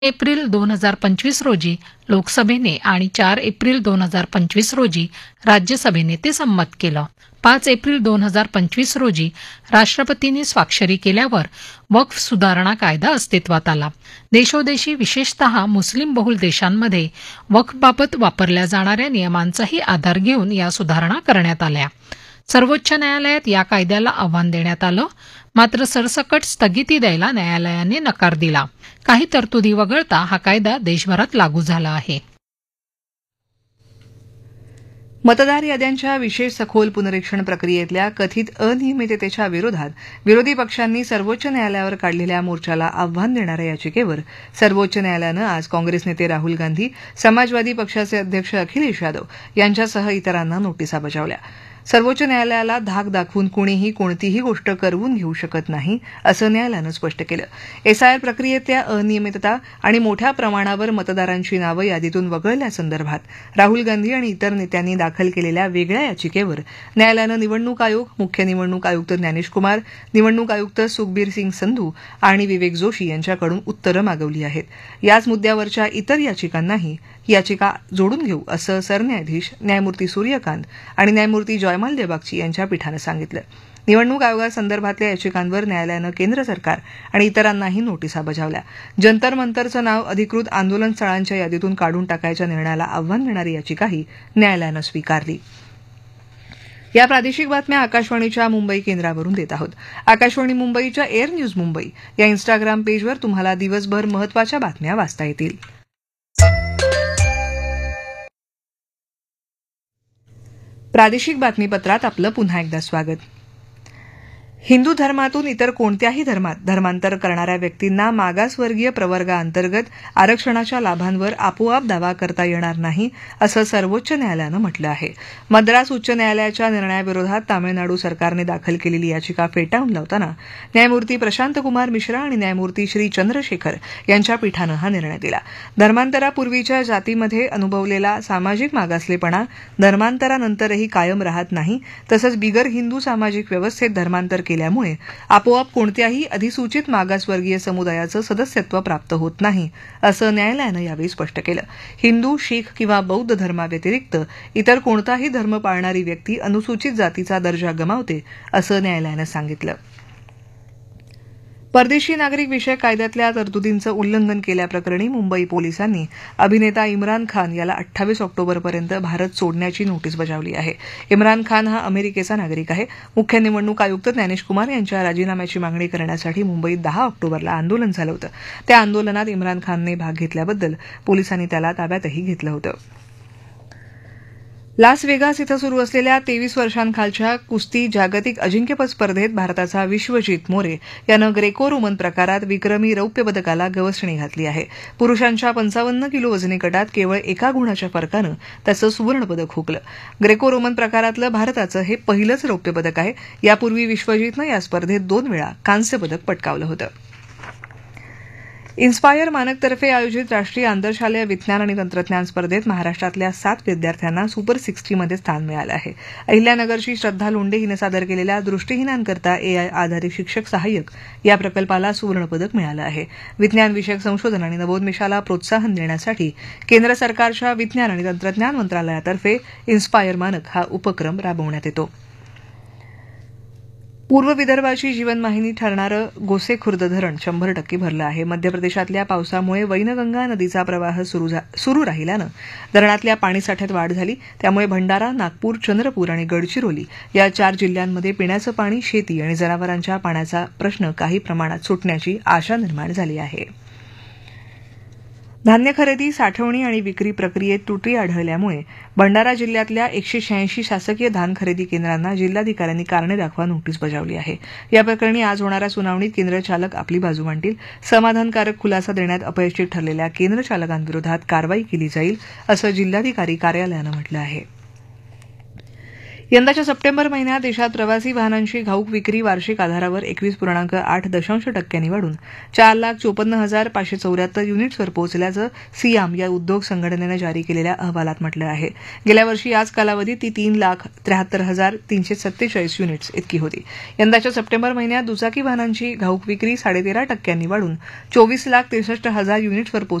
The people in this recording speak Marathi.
एप्रिल 2025 रोजी लोकसभेने आणि 4 एप्रिल 2025 रोजी राज्यसभेने ते संमत केलं. 5 एप्रिल 2025 रोजी राष्ट्रपतींनी स्वाक्षरी केल्यावर वक्फ सुधारणा कायदा अस्तित्वात आला. देशोदेशी विशेषतः मुस्लिम बहुल देशांमध्ये वक्फबाबत वापरल्या जाणाऱ्या नियमांचाही आधार घेऊन या सुधारणा करण्यात आल्या. सर्वोच्च न्यायालयात या कायद्याला आव्हान देण्यात आलं, मात्र सरसकट स्थगिती द्यायला न्यायालयाने नकार दिला. काही तरतुदी वगळता हा कायदा देशभरात लागू झाला आहे. मतदार याद्यांच्या विशेष सखोल पुनरीक्षण प्रक्रियेतल्या कथित अनियमिततेच्या विरोधात विरोधी पक्षांनी सर्वोच्च न्यायालयावर काढलेल्या मोर्चाला आव्हान देणाऱ्या याचिकेवर सर्वोच्च न्यायालयानं आज काँग्रेस नेते राहुल गांधी, समाजवादी पक्षाचे अध्यक्ष अखिलेश यादव यांच्यासह इतरांना नोटिसा बजावल्या. सर्वोच्च न्यायालयाला धाक दाखवून कुणीही कोणतीही गोष्ट करवून घेऊ शकत नाही, असं न्यायालयानं स्पष्ट केलं. एसआयआर प्रक्रियेतल्या अनियमितता आणि मोठ्या प्रमाणावर मतदारांची नावं यादीतून वगळल्यासंदर्भात राहुल गांधी आणि इतर नेत्यांनी दाखल केलेल्या वेगळ्या याचिकेवर न्यायालयानं निवडणूक आयोग, मुख्य निवडणूक आयुक्त ज्ञानेश कुमार, निवडणूक आयुक्त सुखबीर सिंग संधू आणि विवेक जोशी यांच्याकडून उत्तरं मागवली आहेत. याच मुद्द्यावरच्या इतर याचिकांनाही याचिका जोडून घेऊ, असं सरन्यायाधीश न्यायमूर्ती सूर्यकांत आणि न्यायमूर्ती जयमाल देबागची यांच्या पीठानं सांगितलं. निवडणूक आयोगासंदर्भातल्या याचिकांवर न्यायालयानं केंद्र सरकार आणि इतरांनाही नोटिसा बजावल्या. जंतर मंतरचं नाव अधिकृत आंदोलन स्थळांच्या यादीतून काढून टाकायच्या निर्णयाला आव्हान देणारी याचिकाही न्यायालयानं स्वीकारली. या प्रादेशिक बातम्या आकाशवाणीच्या मुंबई केंद्रावरून देत आहोत. आकाशवाणी मुंबईच्या एअर न्यूज मुंबई या इन्स्टाग्राम पेजवर तुम्हाला दिवसभर महत्त्वाच्या बातम्या वाचता येतील. प्रादेशिक बातमीपत्रात आपलं पुन्हा एकदा स्वागत. हिंदू धर्मातून इतर कोणत्याही धर्मात धर्मांतर करणाऱ्या व्यक्तींना मागासवर्गीय प्रवर्गाअंतर्गत आरक्षणाच्या लाभांवर आपोआप दावा करता येणार नाही, असं सर्वोच्च न्यायालयानं म्हटलं आहे. मद्रास उच्च न्यायालयाच्या निर्णयाविरोधात तामिळनाडू सरकारने दाखल केलेली याचिका फेटाळून लावताना न्यायमूर्ती प्रशांत कुमार मिश्रा आणि न्यायमूर्ती श्री चंद्रशेखर यांच्या पीठानं हा निर्णय दिला. धर्मांतरापूर्वीच्या जातीमध्ये अनुभवलेला सामाजिक मागासलेपणा धर्मांतरानंतरही कायम राहत नाही, तसंच बिगर हिंदू सामाजिक व्यवस्थेत धर्मांतर केल्यामुळे आपोआप कोणत्याही अधिसूचित मागासवर्गीय समुदायाचं सदस्यत्व प्राप्त होत नाही, असं न्यायालयानं यावेळी स्पष्ट केलं. हिंदू, शीख किंवा बौद्ध धर्माव्यतिरिक्त इतर कोणताही धर्म पाळणारी व्यक्ती अनुसूचित जातीचा दर्जा गमावते, असं न्यायालयानं सांगितलं. परदेशी नागरिक विषयक कायद्यातल्या तरतुदींचं उल्लंघन केल्याप्रकरणी मुंबई पोलिसांनी अभिनेता इम्रान खान याला 28 ऑक्टोबरपर्यंत भारत सोडण्याची नोटीस बजावली आहे. इम्रान खान हा अमेरिकेचा नागरिक आहे. मुख्य निवडणूक आयुक्त ज्ञानेश कुमार यांच्या राजीनाम्याची मागणी करण्यासाठी मुंबईत 10 ऑक्टोबरला आंदोलन झालं होतं. त्या आंदोलनात इम्रान खानने भाग घेतल्याबद्दल पोलिसांनी त्याला ताब्यातही घेतलं होतं. लास वेगास इथं सुरू असलेल्या 23 वर्षांखालच्या कुस्ती जागतिक अजिंक्यपद स्पर्धेत भारताचा विश्वजित मोरे यानं ग्रेको रोमन प्रकारात विक्रमी रौप्य पदकाला गवसणी घातली आहे. पुरुषांच्या 55 किलो वजनी गटात केवळ एका गुणाच्या फरकानं त्याचं सुवर्णपदक हुकलं. ग्रेको रोमन प्रकारातलं भारताचं हे पहिलंच रौप्य पदक आहे. यापूर्वी विश्वजितनं या स्पर्धेत 2 वेळा कांस्य पदक पटकावलं होतं. इन्स्पायर मानकतर्फे आयोजित राष्ट्रीय आंतरशालेय विज्ञान आणि तंत्रज्ञान स्पर्धेत महाराष्ट्रातल्या 7 विद्यार्थ्यांना सुपर 60 मध्ये स्थान मिळालं आहे. अहिल्यानगरची श्रद्धा लोंढे हिनं सादर केलेल्या दृष्टीहीनांकरता एआय आधारित शिक्षक सहाय्यक या प्रकल्पाला सुवर्णपदक मिळालं आहे. विज्ञान विषयक संशोधन आणि नवोन्मेषाला प्रोत्साहन देण्यासाठी केंद्र सरकारच्या विज्ञान आणि तंत्रज्ञान मंत्रालयातर्फे इन्स्पायर मानक हा उपक्रम राबवण्यात येतो. पूर्व विदर्भाची जीवनवाहिनी ठरणारं गोसेखुर्द धरण 100% भरलं आहे. मध्य प्रदेशातल्या पावसामुळे वैनगंगा नदीचा प्रवाह सुरू राहिल्यानं धरणातल्या पाणीसाठ्यात वाढ झाली. त्यामुळे भंडारा, नागपूर, चंद्रपूर आणि गडचिरोली या 4 जिल्ह्यांमध्ये पिण्याचं पाणी, शेती आणि जनावरांच्या पाण्याचा प्रश्न काही प्रमाणात सुटण्याची आशा निर्माण झाली आहे. धान्य खरेदी, साठवणी आणि विक्री प्रक्रियेत त्रुटी आढळल्यामुळे भंडारा जिल्ह्यातल्या 186 शासकीय धान खरेदी केंद्रांना जिल्हाधिकाऱ्यांनी कारणे दाखवा नोटीस बजावली आहे. या प्रकरणी आज होणाऱ्या सुनावणीत केंद्र चालक आपली बाजू मांडतील. समाधानकारक खुलासा देण्यात अपयशी ठरलेल्या केंद्र चालकांविरोधात कारवाई केली जाईल, असं जिल्हाधिकारी कार्यालयानं म्हटलं आहे. यंदाच्या सप्टेंबर महिन्यात देशात प्रवासी वाहनांची घाऊक विक्री वार्षिक आधारावर 21.8% वाढून 4,54,574 युनिट्सवर पोहोचल्याचं सियाम या उद्योग संघटनेनं जारी केलेल्या अहवालात म्हटलं आहे. गेल्या वर्षी याच कालावधीत ती 3,73,347 युनिट्स इतकी होती. यंदाच्या सप्टेंबर महिन्यात दुचाकी वाहनांची घाऊक विक्री 13.5% वाढून 24,63,000 युनिट्सवर